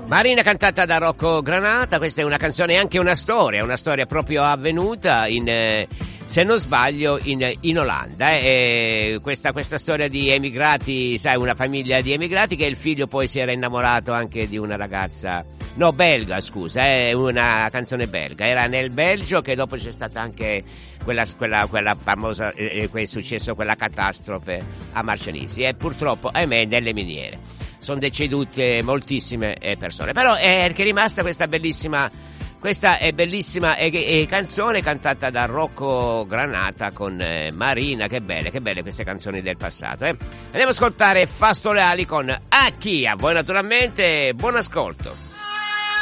Marina cantata da Rocco Granata, questa è una canzone, anche una storia proprio avvenuta se non sbaglio in Olanda. Questa storia di emigrati, sai, una famiglia di emigrati che il figlio poi si era innamorato anche di una ragazza, no, belga, scusa, è una canzone belga, era nel Belgio, che dopo c'è stata anche quella famosa, è successo quella catastrofe a Marcianisi, e purtroppo, ahimè, nelle miniere sono decedute moltissime persone, però è rimasta questa bellissima canzone cantata da Rocco Granata con Marina. Che belle queste canzoni del passato, eh? Andiamo ad ascoltare Fasto Leali con Achia. Voi naturalmente buon ascolto.